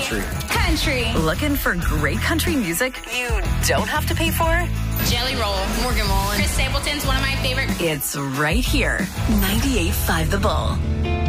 Country. Country. Looking for great country music you don't have to pay for? Jelly Roll, Morgan Wallen. Chris Stapleton's one of my favorite. It's right here. 98.5 The Bull.